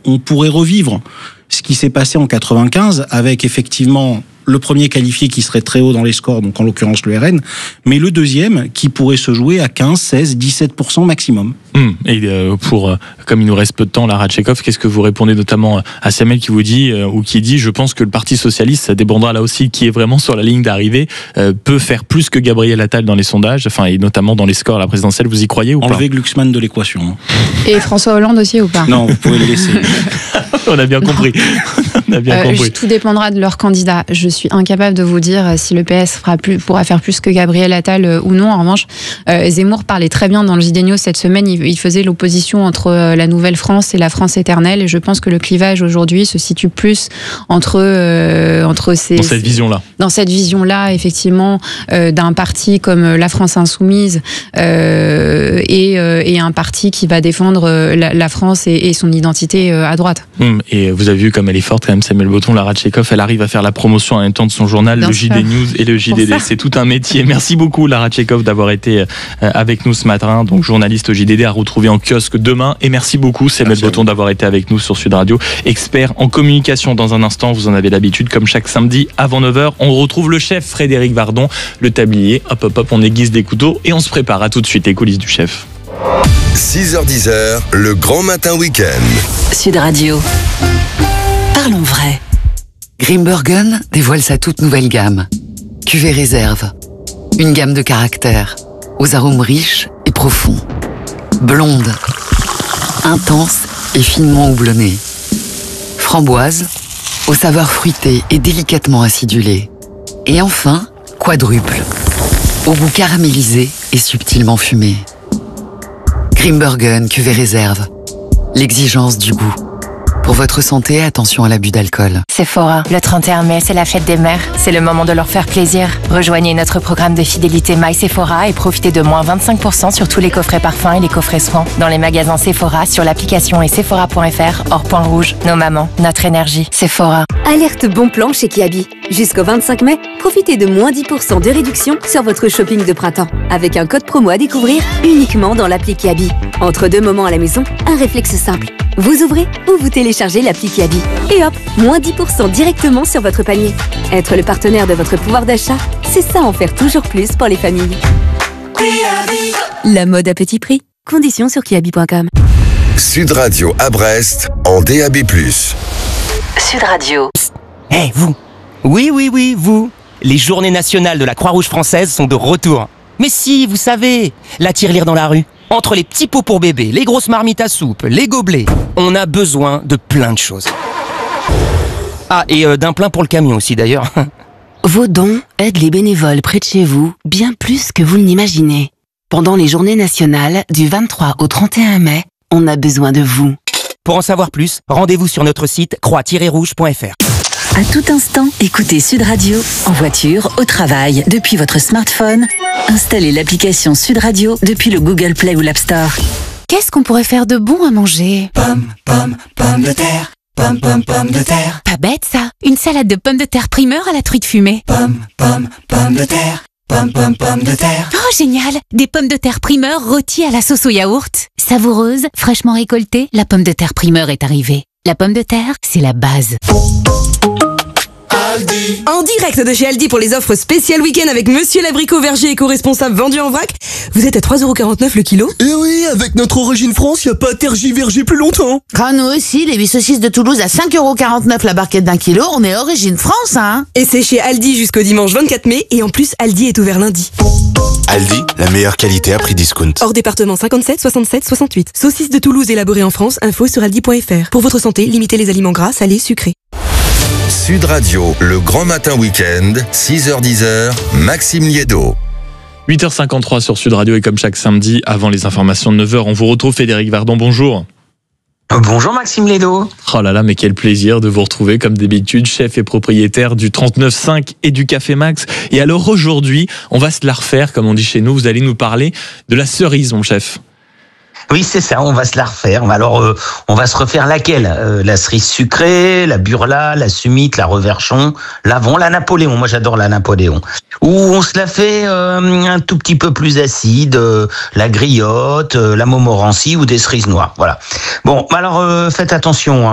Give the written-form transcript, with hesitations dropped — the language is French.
on pourrait revivre ce qui s'est passé en 95 avec effectivement le premier qualifié qui serait très haut dans les scores, donc en l'occurrence le RN, mais le deuxième qui pourrait se jouer à 15, 16, 17% maximum. Et comme il nous reste peu de temps, Lara Tchekhov, qu'est-ce que vous répondez notamment à Samuel qui vous dit, qui dit, je pense que le Parti Socialiste, ça dépendra là aussi, qui est vraiment sur la ligne d'arrivée, peut faire plus que Gabriel Attal dans les sondages, enfin, et notamment dans les scores à la présidentielle, vous y croyez ou pas? Enlevez Glucksmann de l'équation. Et François Hollande aussi ou pas? Non, vous pouvez le laisser. On a bien compris. On a bien compris. Tout dépendra de leur candidat. Je suis incapable de vous dire si le PS pourra faire plus que Gabriel Attal ou non. En revanche, Zemmour parlait très bien dans le JD News cette semaine. Il faisait l'opposition entre la Nouvelle France et la France éternelle. Et je pense que le clivage aujourd'hui se situe plus entre ces... Dans cette vision-là. Dans cette vision-là, effectivement, d'un parti comme la France Insoumise et un parti qui va défendre la France et son identité à droite. Et vous avez vu comme elle est forte quand même, Samuel Botton, Lara Tchekhov, elle arrive à faire la promotion en même temps de son journal, le JD News et le JDD. C'est tout un métier. Merci beaucoup Lara Tchekhov d'avoir été avec nous ce matin, donc journaliste au JDD à retrouver en kiosque demain. Et merci beaucoup Samuel Botton d'avoir été avec nous sur Sud Radio, expert en communication. Dans un instant, vous en avez l'habitude, comme chaque samedi avant 9h, on retrouve le chef Frédéric Vardon, le tablier. Hop hop hop, on aiguise des couteaux et on se prépare. À tout de suite, les coulisses du chef. 6h-10h, le grand matin week-end. Sud Radio. Parlons vrai. Grimbergen dévoile sa toute nouvelle gamme. Cuvée réserve. Une gamme de caractères, aux arômes riches et profonds. Blonde, intense et finement houblonnée. Framboise, aux saveurs fruitées et délicatement acidulées. Et enfin, quadruple, au goût caramélisé et subtilement fumé. Grimbergen cuvée réserve. L'exigence du goût. Pour votre santé, attention à l'abus d'alcool. Sephora, le 31 mai, c'est la fête des mères. C'est le moment de leur faire plaisir. Rejoignez notre programme de fidélité My Sephora et profitez de moins 25% sur tous les coffrets parfums et les coffrets soins. Dans les magasins Sephora, sur l'application et sephora.fr, hors point rouge. Nos mamans, notre énergie. Sephora. Alerte bon plan chez Kiabi. Jusqu'au 25 mai, profitez de moins 10% de réduction sur votre shopping de printemps. Avec un code promo à découvrir uniquement dans l'appli Kiabi. Entre deux moments à la maison, un réflexe simple. Vous ouvrez ou vous téléchargez l'appli Kiabi. Et hop, moins 10% directement sur votre panier. Être le partenaire de votre pouvoir d'achat, c'est ça en faire toujours plus pour les familles. La mode à petit prix. Conditions sur kiabi.com. Sud Radio à Brest, en DAB+. Sud Radio. Hey, vous! Oui, vous! Les journées nationales de la Croix-Rouge française sont de retour. Mais si, vous savez, la tirelire dans la rue. Entre les petits pots pour bébé, les grosses marmites à soupe, les gobelets, on a besoin de plein de choses. Ah, et d'un plein pour le camion aussi d'ailleurs. Vos dons aident les bénévoles près de chez vous bien plus que vous ne l'imaginez. Pendant les journées nationales du 23 au 31 mai, on a besoin de vous. Pour en savoir plus, rendez-vous sur notre site croix-rouge.fr. À tout instant, écoutez Sud Radio, en voiture, au travail, depuis votre smartphone. Installez l'application Sud Radio depuis le Google Play ou l'App Store. Qu'est-ce qu'on pourrait faire de bon à manger? Pomme de terre. Pomme de terre. Pas bête ça. Une salade de pommes de terre primeur à la truite fumée. Pomme de terre. Pomme de terre. Oh génial. Des pommes de terre primeur rôties à la sauce au yaourt. Savoureuse, fraîchement récoltée, la pomme de terre primeur est arrivée. La pomme de terre, c'est la base. Aldi. En direct de chez Aldi pour les offres spéciales week-end avec Monsieur l'abricot verger éco-responsable vendu en vrac. Vous êtes à 3,49€ le kilo. Et oui, avec notre origine France, y a pas à tergiverger plus longtemps. Nous aussi, les 8 saucisses de Toulouse à 5,49€ la barquette d'1 kilo, on est origine France, hein. Et c'est chez Aldi jusqu'au dimanche 24 mai et en plus Aldi est ouvert lundi. Aldi, la meilleure qualité à prix discount. Hors département 57, 67, 68. Saucisses de Toulouse élaborées en France, info sur aldi.fr. Pour votre santé, limitez les aliments gras, salés, sucrés. Sud Radio, le grand matin week-end, 6h-10h, Maxime Liédo. 8h53 sur Sud Radio et comme chaque samedi, avant les informations de 9h, on vous retrouve Frédéric Vardon, bonjour. Bonjour Maxime Liédo. Oh là là, mais quel plaisir de vous retrouver comme d'habitude, chef et propriétaire du 39.5 et du Café Max. Et alors aujourd'hui, on va se la refaire, comme on dit chez nous, vous allez nous parler de la cerise, mon chef. Oui, c'est ça, on va se la refaire. Alors, on va se refaire laquelle? La cerise sucrée, la burla, la sumite, la reverchon, l'avon, la Napoléon. Moi, j'adore la Napoléon. Ou on se la fait un tout petit peu plus acide, la griotte, la Montmorency ou des cerises noires. Voilà. Bon, alors faites attention.